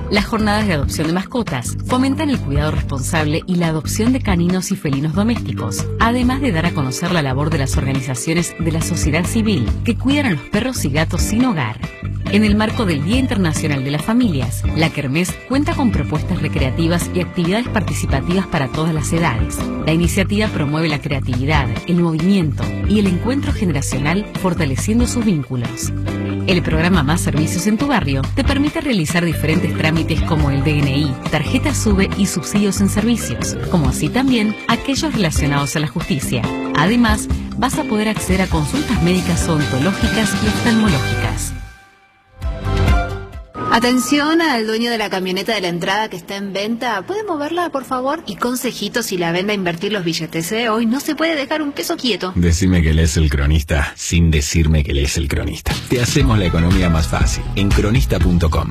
Las jornadas de adopción de mascotas fomentan el cuidado responsable y la adopción de caninos y felinos domésticos, además de dar a conocer la labor de las organizaciones de la sociedad civil que cuidan a los perros y gatos sin hogar. En el marco del Día Internacional de las Familias, la Kermés cuenta con propuestas recreativas y actividades participativas para todas las edades. La iniciativa promueve la creatividad, el movimiento y el encuentro generacional, fortaleciendo sus vínculos. El programa Más Servicios en tu Barrio te permite realizar diferentes trámites como el DNI, tarjeta SUBE y subsidios en servicios, como así también aquellos relacionados a la justicia. Además, vas a poder acceder a consultas médicas odontológicas y oftalmológicas. Atención al dueño de la camioneta de la entrada que está en venta. ¿Puede moverla, por favor? Y consejitos si la vende a invertir los billetes, ¿eh? Hoy no se puede dejar un peso quieto. Decime que lees El Cronista sin decirme que lees El Cronista. Te hacemos la economía más fácil en cronista.com.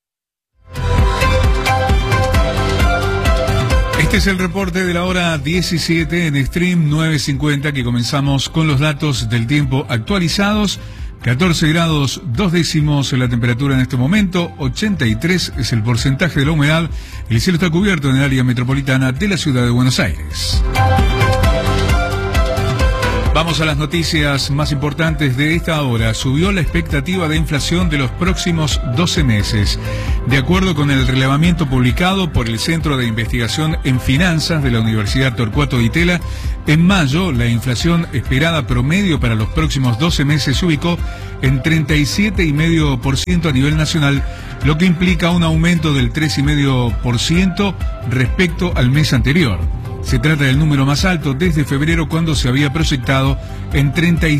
Este es el reporte de la hora 17 en Stream 950, que comenzamos con los datos del tiempo actualizados. 14 grados 2 décimos la temperatura en este momento, 83 es el porcentaje de la humedad. El cielo está cubierto en el área metropolitana de la ciudad de Buenos Aires. Vamos a las noticias más importantes de esta hora. Subió la expectativa de inflación de los próximos 12 meses. De acuerdo con el relevamiento publicado por el Centro de Investigación en Finanzas de la Universidad Torcuato Di Tella, en mayo la inflación esperada promedio para los próximos 12 meses se ubicó en 37,5% a nivel nacional, lo que implica un aumento del 3,5% respecto al mes anterior. Se trata del número más alto desde febrero, cuando se había proyectado en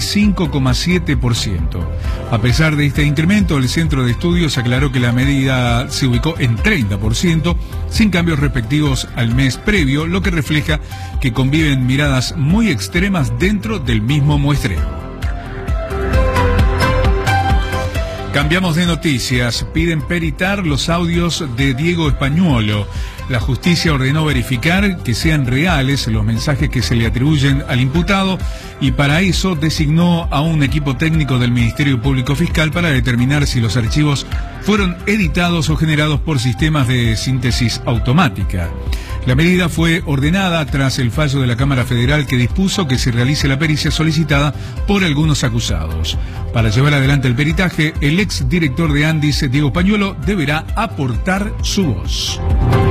35,7%. A pesar de este incremento, el Centro de Estudios aclaró que la medida se ubicó en 30%, sin cambios respectivos al mes previo, lo que refleja que conviven miradas muy extremas dentro del mismo muestreo. Cambiamos de noticias. Piden peritar los audios de Diego Españuolo. La justicia ordenó verificar que sean reales los mensajes que se le atribuyen al imputado, y para eso designó a un equipo técnico del Ministerio Público Fiscal para determinar si los archivos fueron editados o generados por sistemas de síntesis automática. La medida fue ordenada tras el fallo de la Cámara Federal, que dispuso que se realice la pericia solicitada por algunos acusados. Para llevar adelante el peritaje, el ex director de Andis, Diego Españuolo, deberá aportar su voz.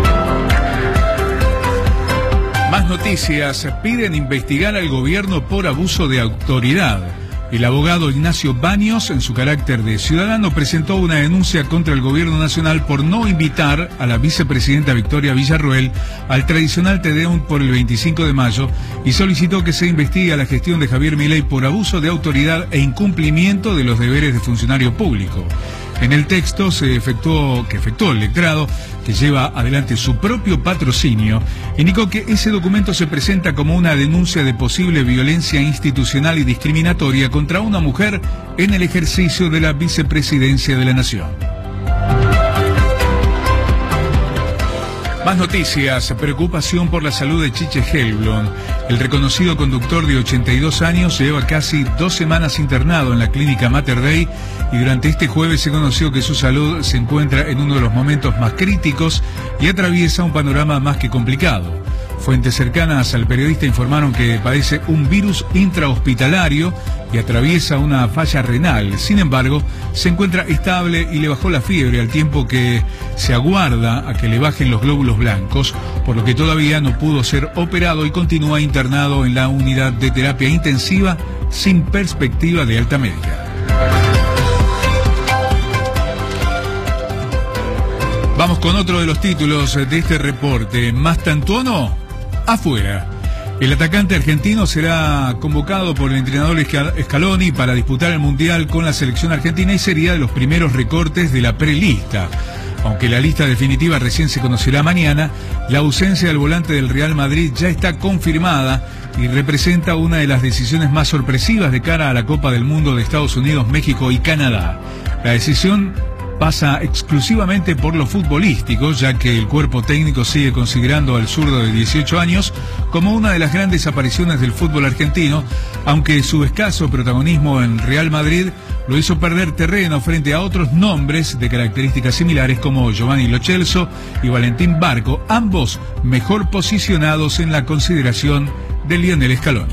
Más noticias. Piden investigar al gobierno por abuso de autoridad. El abogado Ignacio Baños, en su carácter de ciudadano, presentó una denuncia contra el gobierno nacional por no invitar a la vicepresidenta Victoria Villarroel al tradicional Te Deum por el 25 de mayo y solicitó que se investigue a la gestión de Javier Milei por abuso de autoridad e incumplimiento de los deberes de funcionario público. En el texto que efectuó el letrado, que lleva adelante su propio patrocinio, indicó que ese documento se presenta como una denuncia de posible violencia institucional y discriminatoria contra una mujer en el ejercicio de la vicepresidencia de la Nación. Más noticias. Preocupación por la salud de Chiche Helblom. El reconocido conductor de 82 años lleva casi 2 semanas internado en la clínica Mater Dei, y durante este jueves se conoció que su salud se encuentra en uno de los momentos más críticos y atraviesa un panorama más que complicado. Fuentes cercanas al periodista informaron que padece un virus intrahospitalario y atraviesa una falla renal. Sin embargo, se encuentra estable y le bajó la fiebre, al tiempo que se aguarda a que le bajen los glóbulos blancos, por lo que todavía no pudo ser operado y continúa internado en la unidad de terapia intensiva sin perspectiva de alta médica. Vamos con otro de los títulos de este reporte. Mastantuono afuera. El atacante argentino será convocado por el entrenador Scaloni para disputar el Mundial con la selección argentina y sería de los primeros recortes de la prelista. Aunque la lista definitiva recién se conocerá mañana, la ausencia del volante del Real Madrid ya está confirmada y representa una de las decisiones más sorpresivas de cara a la Copa del Mundo de Estados Unidos, México y Canadá. La decisión pasa exclusivamente por lo futbolístico, ya que el cuerpo técnico sigue considerando al zurdo de 18 años como una de las grandes apariciones del fútbol argentino, aunque su escaso protagonismo en Real Madrid lo hizo perder terreno frente a otros nombres de características similares como Giovanni Lo Celso y Valentín Barco, ambos mejor posicionados en la consideración de Lionel Scaloni.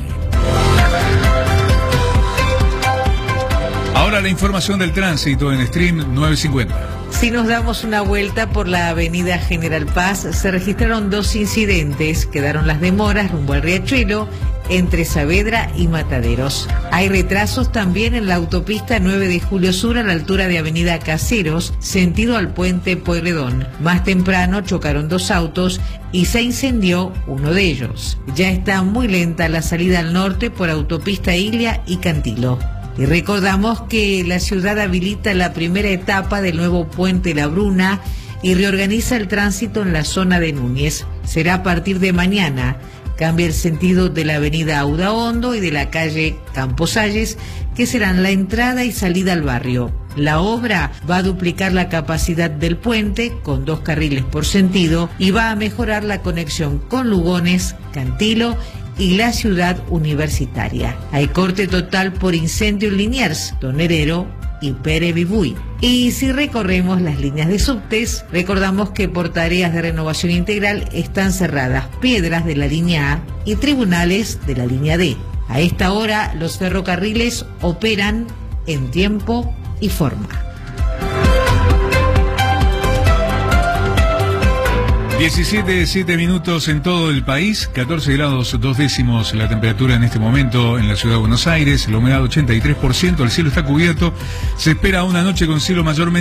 Ahora la información del tránsito en Stream 950. Si nos damos una vuelta por la avenida General Paz, se registraron 2 incidentes. Quedaron las demoras rumbo al Riachuelo, entre Saavedra y Mataderos. Hay retrasos también en la autopista 9 de Julio Sur a la altura de avenida Caseros, sentido al puente Pueyrredón. Más temprano chocaron 2 autos y se incendió uno de ellos. Ya está muy lenta la salida al norte por autopista Ilia y Cantilo. Y recordamos que la ciudad habilita la primera etapa del nuevo puente La Bruna y reorganiza el tránsito en la zona de Núñez. Será a partir de mañana. Cambia el sentido de la avenida Audaondo y de la calle Camposalles, que serán la entrada y salida al barrio. La obra va a duplicar la capacidad del puente con 2 carriles por sentido y va a mejorar la conexión con Lugones, Cantilo y la ciudad universitaria. Hay corte total por incendio en Liniers, Don Herero y Pere Vibuy. Y si recorremos las líneas de subtes, recordamos que por tareas de renovación integral están cerradas Piedras de la línea A y Tribunales de la línea D. A esta hora los ferrocarriles operan en tiempo y forma. 17 minutos en todo el país, 14 grados 2 décimos la temperatura en este momento en la ciudad de Buenos Aires, la humedad 83%, el cielo está cubierto, se espera una noche con cielo mayormente